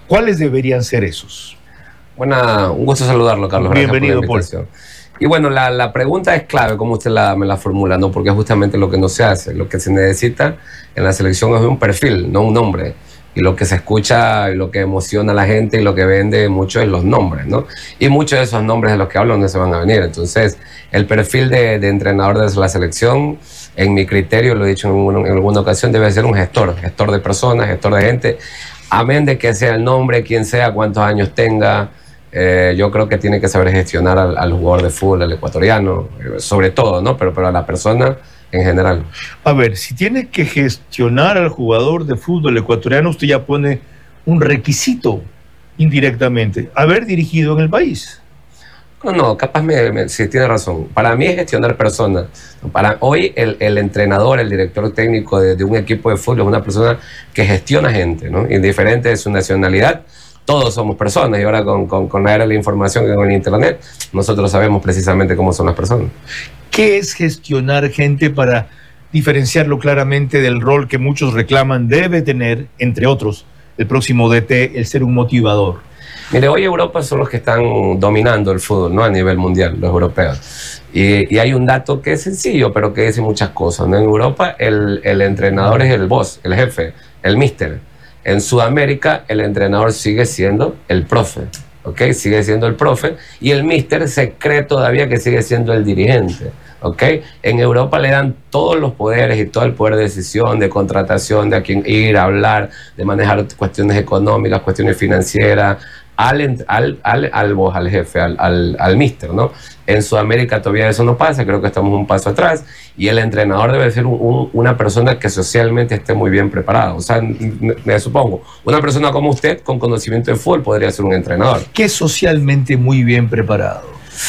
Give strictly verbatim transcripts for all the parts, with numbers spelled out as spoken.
¿Cuáles deberían ser esos? Buena, un gusto saludarlo, Carlos. Bienvenido, Paul. Y bueno, la, la pregunta es clave, como usted la, me la formula, ¿no? Porque es justamente lo que no se hace. Lo que se necesita en la selección es un perfil, no un nombre. Y lo que se escucha, y lo que emociona a la gente y lo que vende mucho es los nombres, ¿no? Y muchos de esos nombres de los que hablo no se van a venir. Entonces, el perfil de, de entrenador de la selección, en mi criterio, lo he dicho en, en alguna ocasión, debe ser un gestor, gestor de personas, gestor de gente, amén de que sea el nombre, quién sea, cuántos años tenga. Eh, yo creo que tiene que saber gestionar al, al jugador de fútbol, al ecuatoriano, eh, sobre todo, ¿no? Pero, pero a la persona en general. A ver, si tiene que gestionar al jugador de fútbol ecuatoriano, usted ya pone un requisito indirectamente, haber dirigido en el país. No, no, capaz me, me, sí, tiene razón. Para mí es gestionar personas. Para hoy el, el entrenador, el director técnico de, de un equipo de fútbol es una persona que gestiona gente, ¿no? Indiferente de su nacionalidad. Todos somos personas y ahora con, con, con la era de la información y con el internet, nosotros sabemos precisamente cómo son las personas. ¿Qué es gestionar gente para diferenciarlo claramente del rol que muchos reclaman debe tener, entre otros, el próximo D T, el ser un motivador? Mire, hoy Europa son los que están dominando el fútbol, ¿no? A nivel mundial, los europeos. Y, y hay un dato que es sencillo, pero que dice muchas cosas, ¿no? En Europa el, el entrenador es el boss, el jefe, el míster. En Sudamérica, el entrenador sigue siendo el profe, ¿ok? Sigue siendo el profe y el míster se cree todavía que sigue siendo el dirigente, ¿ok? En Europa le dan todos los poderes y todo el poder de decisión, de contratación, de a quién ir, a hablar, de manejar cuestiones económicas, cuestiones financieras, al, al, al, al boss, al jefe, al, al, al míster, ¿no? En Sudamérica todavía eso no pasa, creo que estamos un paso atrás y el entrenador debe ser un, un, una persona que socialmente esté muy bien preparada. O sea, me, me supongo, una persona como usted con conocimiento de fútbol podría ser un entrenador. ¿Qué es socialmente muy bien preparado?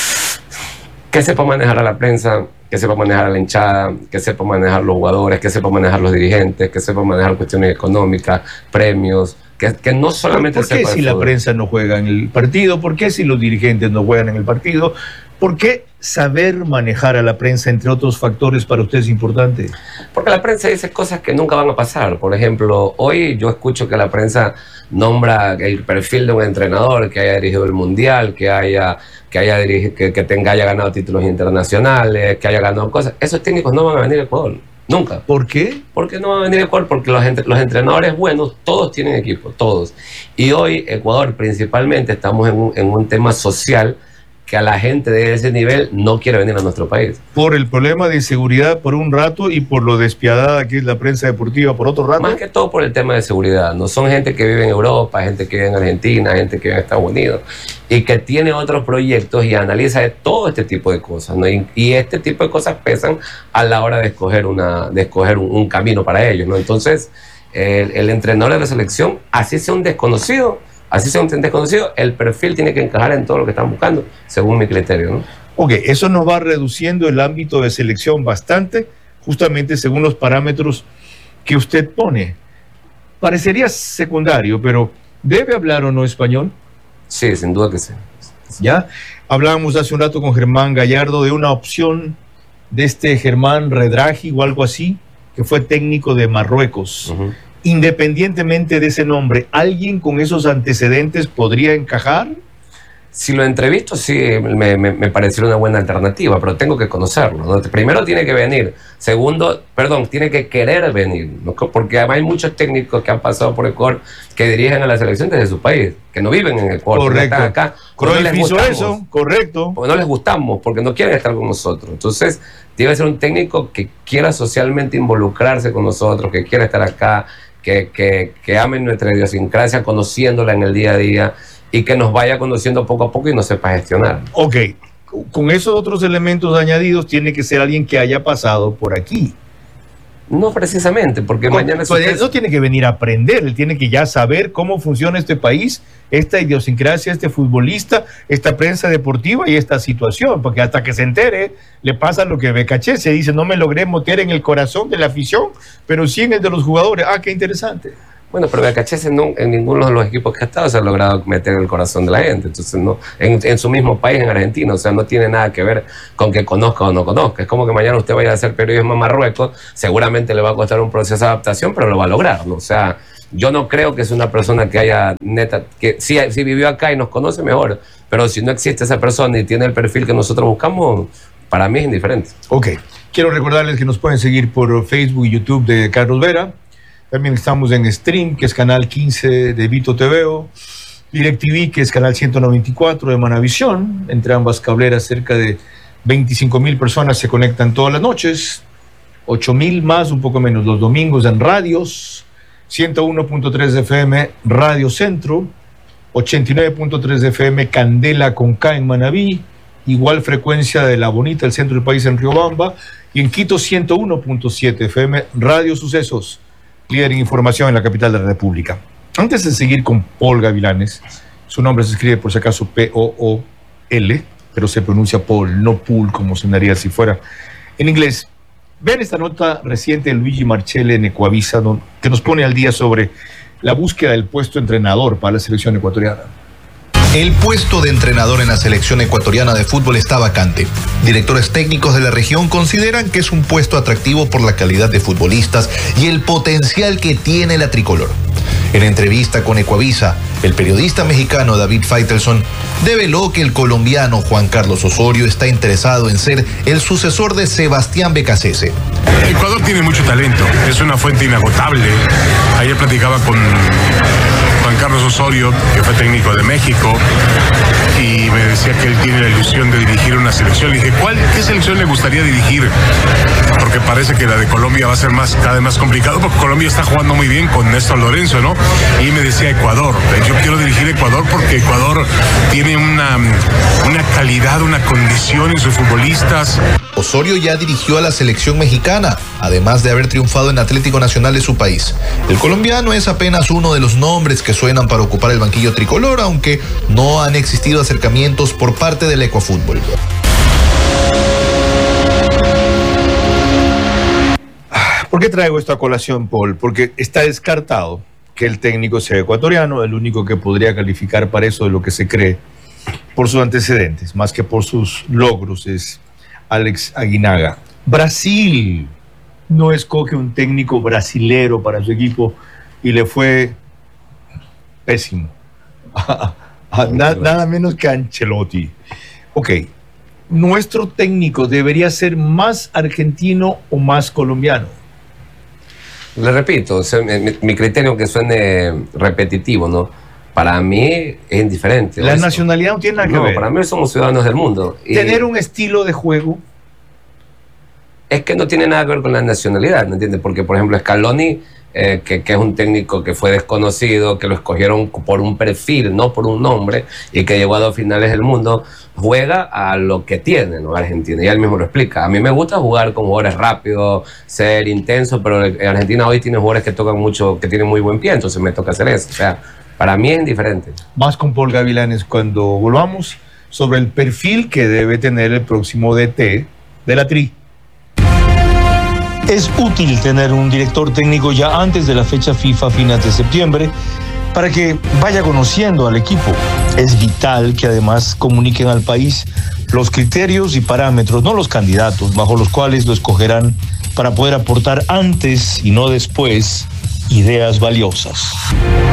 Que sepa manejar a la prensa, que sepa manejar a la hinchada, que sepa manejar los jugadores, que sepa manejar los dirigentes, que sepa manejar cuestiones económicas, premios. Que, que no solamente ¿Por qué si la prensa no juega en el partido? ¿Por qué si los dirigentes no juegan en el partido? ¿Por qué saber manejar a la prensa, entre otros factores, para usted es importante? Porque la prensa dice cosas que nunca van a pasar. Por ejemplo, hoy yo escucho que la prensa nombra el perfil de un entrenador que haya dirigido el Mundial, que haya, que haya, dirigi, que, que tenga, haya ganado títulos internacionales, que haya ganado cosas. Esos técnicos no van a venir a Ecuador. Nunca. ¿Por qué? Porque no va a venir Ecuador, porque los, los entrenadores buenos, todos tienen equipo, todos. Y hoy, Ecuador, principalmente, estamos en un, en un tema social que a la gente de ese nivel no quiere venir a nuestro país. Por el problema de inseguridad por un rato y por lo despiadada que es la prensa deportiva por otro rato. Más que todo por el tema de seguridad. No son gente que vive en Europa, gente que vive en Argentina, gente que vive en Estados Unidos y que tiene otros proyectos y analiza de todo este tipo de cosas, ¿no? Y, y este tipo de cosas pesan a la hora de escoger, una, de escoger un, un camino para ellos, ¿no? Entonces, el, el entrenador de la selección, así sea un desconocido, así sea un desconocido, el perfil tiene que encajar en todo lo que están buscando, según mi criterio, ¿no? Ok, eso nos va reduciendo el ámbito de selección bastante, justamente según los parámetros que usted pone. Parecería secundario, pero ¿debe hablar o no español? Sí, sin duda que sí. ¿Ya? Hablábamos hace un rato con Germán Gallardo de una opción de este Germán Redragi o algo así, que fue técnico de Marruecos. Uh-huh. Independientemente de ese nombre, ¿alguien con esos antecedentes podría encajar? Si lo entrevisto, sí, me, me, me pareció una buena alternativa, pero tengo que conocerlo, ¿no? Primero tiene que venir, segundo, perdón, tiene que querer venir, ¿no? Porque hay muchos técnicos que han pasado por Ecuador que dirigen a la selección desde su país, que no viven en Ecuador, correcto. Que están acá. Cruyff no hizo eso, correcto. Porque no les gustamos, porque no quieren estar con nosotros. Entonces, debe ser un técnico que quiera socialmente involucrarse con nosotros, que quiera estar acá, que, que, que ame nuestra idiosincrasia, conociéndola en el día a día, y que nos vaya conociendo poco a poco y nos sepa gestionar. Ok, con esos otros elementos añadidos tiene que ser alguien que haya pasado por aquí. No precisamente, porque con, mañana... Pues él no tiene que venir a aprender, él tiene que ya saber cómo funciona este país, esta idiosincrasia, este futbolista, esta prensa deportiva y esta situación, porque hasta que se entere, le pasa lo que Becaché se dice, no me logré meter en el corazón de la afición, pero sí en el de los jugadores. Ah, qué interesante. Bueno, pero Becachese no, en ninguno de los equipos que ha estado se ha logrado meter en el corazón de la gente. Entonces, no, en, en su mismo país, en Argentina, o sea, no tiene nada que ver con que conozca o no conozca. Es como que mañana usted vaya a hacer periodismo en Marruecos, seguramente le va a costar un proceso de adaptación, pero lo va a lograr, ¿no? O sea, Yo no creo que es una persona que haya neta, que si, si vivió acá y nos conoce mejor, pero si no existe esa persona y tiene el perfil que nosotros buscamos, para mí es indiferente. Ok, quiero recordarles que nos pueden seguir por Facebook y YouTube de Carlos Vera. También estamos en Stream, que es canal quince de Vito T V, DirecTV, que es canal ciento noventa y cuatro de Manavisión. Entre ambas cableras, cerca de veinticinco mil personas se conectan todas las noches, ocho mil más, un poco menos los domingos en radios, ciento uno punto tres de F M Radio Centro, ochenta y nueve punto tres de F M Candela con K en Manabí, igual frecuencia de La Bonita, el centro del país en Riobamba, y en Quito ciento uno punto siete F M Radio Sucesos, líder en información en la capital de la República. Antes de seguir con Paul Gavilanes, su nombre se escribe por si acaso P O O L, pero se pronuncia Paul, no Pool, como sonaría si fuera en inglés. Vean esta nota reciente de Luigi Marchelle en Ecuavisa, que nos pone al día sobre la búsqueda del puesto de entrenador para la selección ecuatoriana. El puesto de entrenador en la selección ecuatoriana de fútbol está vacante. Directores técnicos de la región consideran que es un puesto atractivo por la calidad de futbolistas y el potencial que tiene la tricolor. En entrevista con Ecuavisa, el periodista mexicano David Faitelson develó que el colombiano Juan Carlos Osorio está interesado en ser el sucesor de Sebastián Becasese. Ecuador tiene mucho talento, es una fuente inagotable. Ayer platicaba con Juan Carlos Osorio, que fue técnico de México, y me decía que él tiene la ilusión de dirigir una selección. Le dije, ¿cuál, qué selección le gustaría dirigir? Porque parece que la de Colombia va a ser más, cada vez más complicado, porque Colombia está jugando muy bien con Néstor Lorenzo, ¿no? Y me decía Ecuador. Yo quiero dirigir Ecuador porque Ecuador tiene una, una calidad, una condición en sus futbolistas. Osorio ya dirigió a la selección mexicana, además de haber triunfado en Atlético Nacional de su país. El colombiano es apenas uno de los nombres que suenan para ocupar el banquillo tricolor, aunque no han existido acercamientos por parte del Ecuafútbol. ¿Por qué traigo esto a colación, Paul? Porque está descartado que el técnico sea ecuatoriano. El único que podría calificar para eso de lo que se cree por sus antecedentes, más que por sus logros, es Alex Aguinaga. Brasil no escoge un técnico brasilero para su equipo y le fue pésimo. Na, nada menos que Ancelotti. Ok, ¿nuestro técnico debería ser más argentino o más colombiano? Le repito, o sea, mi, mi criterio, que suene repetitivo, ¿no? Para mí es indiferente. La nacionalidad no tiene nada que no, ver. Para mí somos ciudadanos del mundo. Tener un estilo de juego es que no tiene nada que ver con la nacionalidad, ¿me entiendes? Porque, por ejemplo, Scaloni, eh, que, que es un técnico que fue desconocido, que lo escogieron por un perfil, no por un nombre, y que llegó a dos finales del mundo, juega a lo que tiene, ¿no? Argentina, y él mismo lo explica. A mí me gusta jugar con jugadores rápidos, ser intenso, pero Argentina hoy tiene jugadores que tocan mucho, que tienen muy buen pie, entonces me toca hacer eso. O sea, para mí es indiferente. Más con Paul Gavilanes cuando volvamos sobre el perfil que debe tener el próximo D T de la Tri. Es útil tener un director técnico ya antes de la fecha FIFA a fines de septiembre para que vaya conociendo al equipo. Es vital que además comuniquen al país los criterios y parámetros, no los candidatos, bajo los cuales lo escogerán para poder aportar antes y no después ideas valiosas.